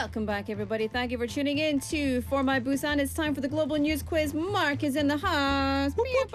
Welcome back, everybody. Thank you for tuning in to For My Busan. It's time for the Global News Quiz. Mark is in the house.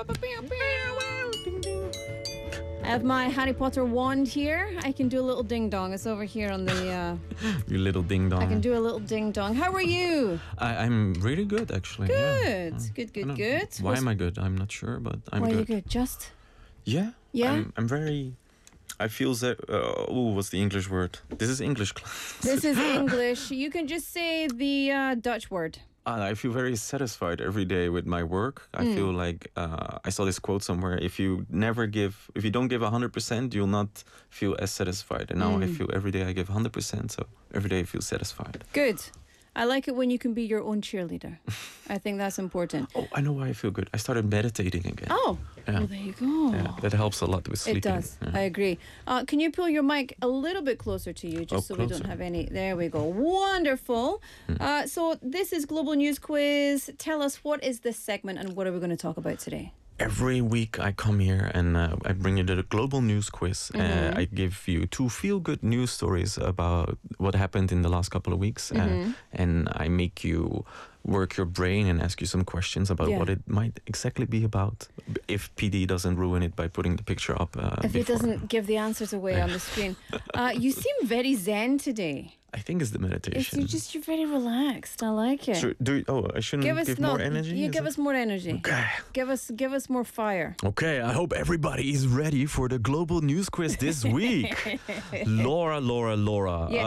I have my Harry Potter wand here. I can do a little ding-dong. It's over here on the... You little ding-dong. I can do a little ding-dong. How are you? I'm really good, actually. Good. Yeah. Good. Why am I good? I'm not sure, but I'm Why good. are you good? Just? Yeah. Yeah? I'm very... I feel that... what's the English word? This is English class. This is English. You can just say the Dutch word. I feel very satisfied every day with my work. I feel like I saw this quote somewhere. If you don't give 100%, you'll not feel as satisfied. And now I feel every day I give 100%, so every day I feel satisfied. Good. I like it when you can be your own cheerleader. I think that's important. Oh, I know why I feel good. I started meditating again. Oh, yeah. Well, there you go. Yeah, that helps a lot with sleeping. It does. Yeah. I agree. Can you pull your mic a little bit closer to you, just so we don't closer. have any... There we go. Wonderful. So this is Global News Quiz. Tell us, what is this segment and what are we going to talk about today? Every week I come here and I bring you the Global News Quiz. I give you 2 feel-good news stories about what happened in the last couple of weeks. And I make you work your brain and ask you some questions about what it might exactly be about. If PD doesn't ruin it by putting the picture up If it doesn't give the answers away on the screen. You seem very zen today. I think it's the meditation. You're very relaxed. I like it. So I shouldn't give more energy? You give us more energy. Okay. Give us more fire. Okay, I hope everybody is ready for the Global News Quiz this week. Laura. Yes.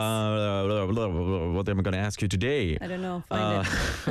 What am I going to ask you today? I don't know. Find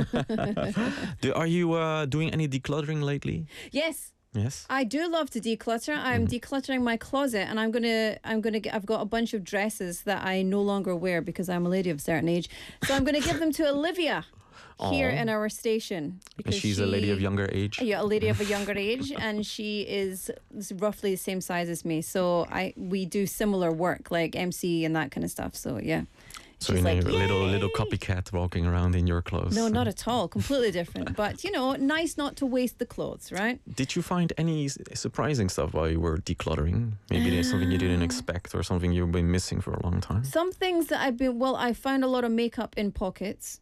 it. Are you doing any decluttering lately? Yes. Yes. I do love to declutter. I'm decluttering my closet, and I've got a bunch of dresses that I no longer wear because I'm a lady of a certain age. So I'm going to give them to Olivia here in our station. Because she's a lady of younger age. Yeah, a lady of a younger age, and she is roughly the same size as me. So we do similar work, like MC and that kind of stuff. So yeah. So She's you're like, a little copycat walking around in your clothes. No, not at all. Completely different. But, nice not to waste the clothes, right? Did you find any surprising stuff while you were decluttering? Maybe there's something you didn't expect or something you've been missing for a long time? Some things that I found a lot of makeup in pockets.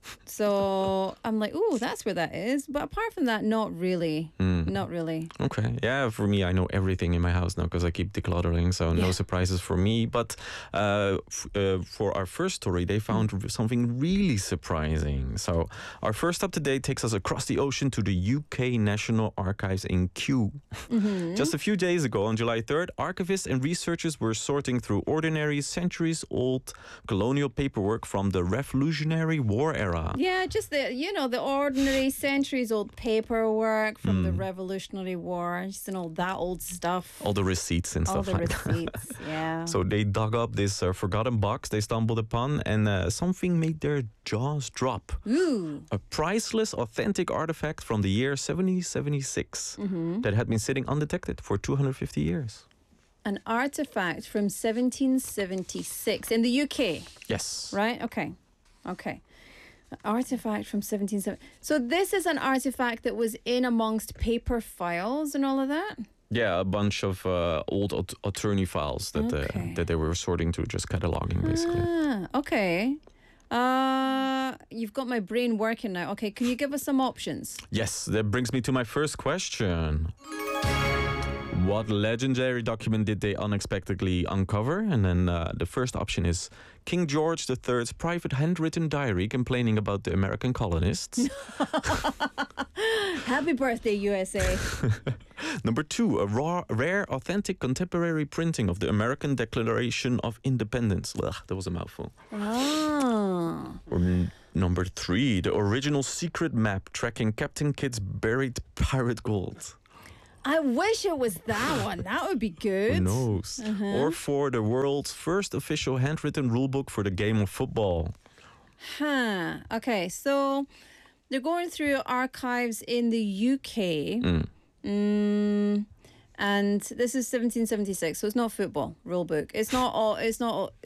So I'm like, ooh, that's where that is. But apart from that, not really. Not really. Okay. Yeah, for me, I know everything in my house now because I keep decluttering. So no surprises for me. But for our first story, they found something really surprising. So our first up to date takes us across the ocean to the UK National Archives in Kew. Just a few days ago, on July 3rd, archivists and researchers were sorting through ordinary centuries-old colonial paperwork from the Revolutionary War era. Yeah, just the ordinary centuries-old paperwork from the Revolutionary War, just all that old stuff. All the receipts and stuff like that. All the receipts, yeah. So they dug up this forgotten box they stumbled upon, and something made their jaws drop. Ooh. A priceless, authentic artifact from the year 1776 that had been sitting undetected for 250 years. An artifact from 1776 in the UK. Yes. Right? Okay. An artifact from 1770. So this is an artifact that was in amongst paper files and all of that? Yeah, a bunch of old attorney files that they were sorting through, just cataloging, basically. Okay. You've got my brain working now. Okay, can you give us some options? Yes, that brings me to my first question. What legendary document did they unexpectedly uncover? And then the first option is King George III's private handwritten diary complaining about the American colonists. Happy birthday, USA. Number 2, a rare, authentic contemporary printing of the American Declaration of Independence. Ugh, that was a mouthful. Oh. Or number 3, the original secret map tracking Captain Kidd's buried pirate gold. I wish it was that one. That would be good. Who knows? Or 4, the world's first official handwritten rulebook for the game of football. Okay, so they're going through archives in the UK. And this is 1776, so it's not football rule book. It's not